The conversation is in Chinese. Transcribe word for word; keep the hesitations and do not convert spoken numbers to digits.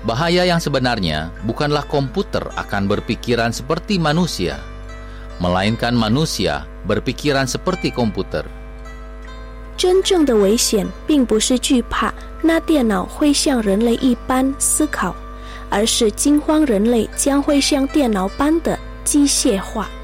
Bahaya yang sebenarnya bukanlah komputer akan berpikiran seperti manusia, melainkan manusia berpikiran seperti komputer. 真正的危险并不是惧怕那电脑会像人类一般思考，而是惊慌人类将会像电脑般的机械化。